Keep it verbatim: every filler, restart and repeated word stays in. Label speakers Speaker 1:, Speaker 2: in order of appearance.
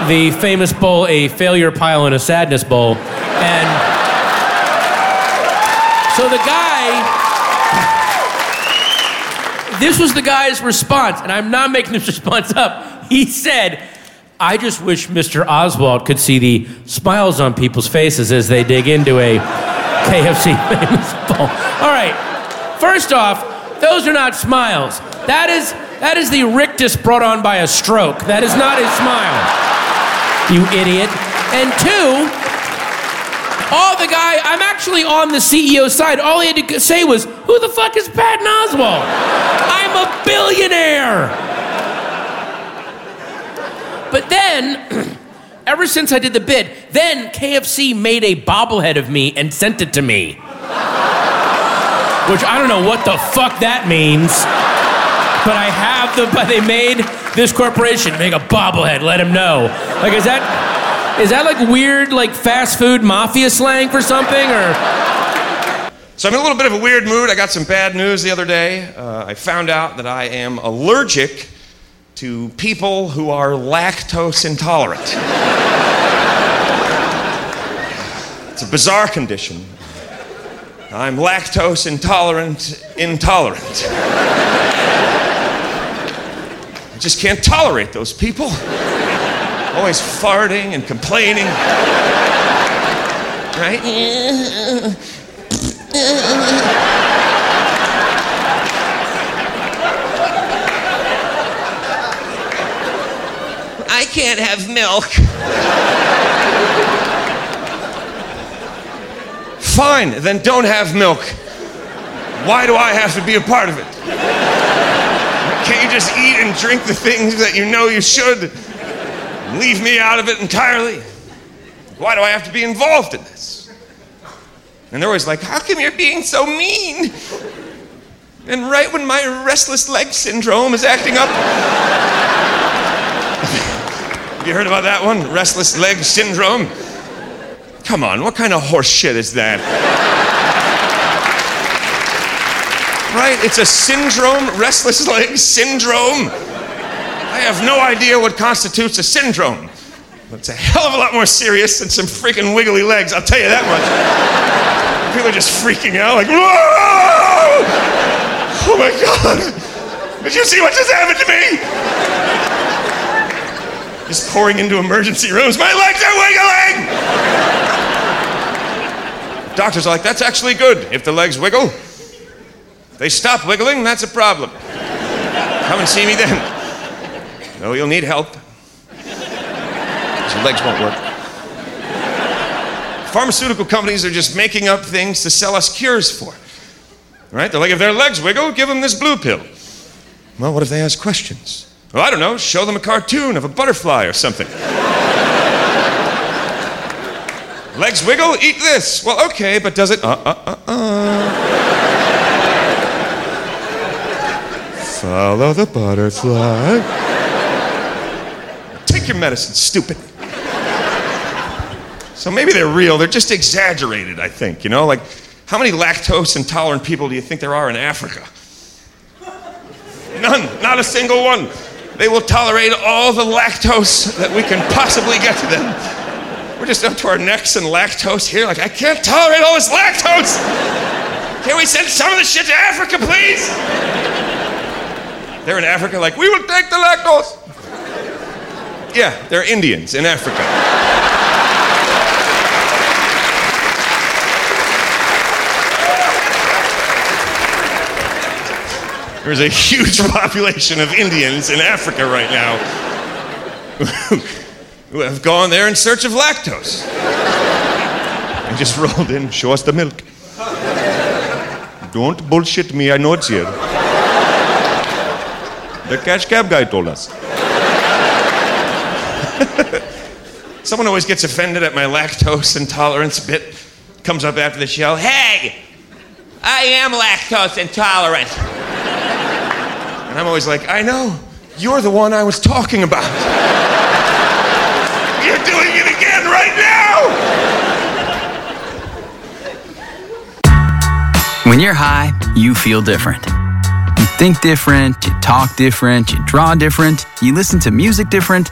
Speaker 1: the famous bowl, a failure pile and a sadness bowl. And so the guy, this was the guy's response, and I'm not making this response up. He said, I just wish Mister Oswald could see the smiles on people's faces as they dig into a K F C famous bowl. All right, first off, those are not smiles. That is that is the rictus brought on by a stroke. That is not a smile, you idiot. And two, all the guy, I'm actually on the C E O's side. All he had to say was, who the fuck is Patton Oswalt? I'm a billionaire. But then, ever since I did the bit, then K F C made a bobblehead of me and sent it to me. Which I don't know what the fuck that means. But I have the, but they made this corporation make a bobblehead, let him know. Like, is that, is that like weird, like fast food mafia slang for something, or?
Speaker 2: So I'm in a little bit of a weird mood. I got some bad news the other day. Uh, I found out that I am allergic to people who are lactose intolerant. It's a bizarre condition. I'm lactose intolerant, intolerant. I just can't tolerate those people. Always farting and complaining. Right? I can't have milk. Fine, then don't have milk. Why do I have to be a part of it? Can't you just eat and drink the things that you know you should? And leave me out of it entirely? Why do I have to be involved in this? And they're always like, how come you're being so mean? And right when my restless leg syndrome is acting up. Have you heard about that one? Restless leg syndrome? Come on, what kind of horse shit is that? Right? It's a syndrome, restless leg syndrome. I have no idea what constitutes a syndrome. But it's a hell of a lot more serious than some freaking wiggly legs, I'll tell you that much. People are just freaking out like, whoa! Oh my God! Did you see what just happened to me? Just pouring into emergency rooms. My legs are wiggling! Doctors are like, that's actually good. If the legs wiggle, if they stop wiggling, that's a problem. Come and see me then. No, you'll need help. Your legs won't work. Pharmaceutical companies are just making up things to sell us cures for. Right? They're like, if their legs wiggle, give them this blue pill. Well, what if they ask questions? Well, I don't know, show them a cartoon of a butterfly or something. Legs wiggle, eat this. Well, okay, but does it? Uh, uh, uh, uh. Follow the butterfly. Take your medicine, stupid. So maybe they're real, they're just exaggerated, I think, you know? Like, how many lactose intolerant people do you think there are in Africa? None, not a single one. They will tolerate all the lactose that we can possibly get to them. We're just up to our necks in lactose here. Like, I can't tolerate all this lactose. Can we send some of this shit to Africa, please? They're in Africa like, we will take the lactose. Yeah, they're Indians in Africa. There's a huge population of Indians in Africa right now who have gone there in search of lactose. And just rolled in, show us the milk. Don't bullshit me, I know it's here. The cash cab guy told us. Someone always gets offended at my lactose intolerance bit. Comes up after the show, hey, I am lactose intolerant. And I'm always like, I know, you're the one I was talking about. You're doing it again right
Speaker 3: now! When you're high, you feel different. You think different, you talk different, you draw different, you listen to music different,